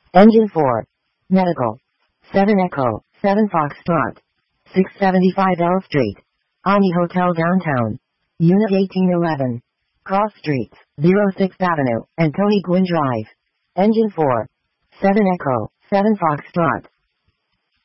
Engine 4. Medical. 7 Echo, 7 Foxtrot. 675 L Street. Ani Hotel Downtown. Unit 1811. Cross Streets, 06th Avenue, and Tony Gwynn Drive. Engine 4. 7 Echo, 7 Foxtrot.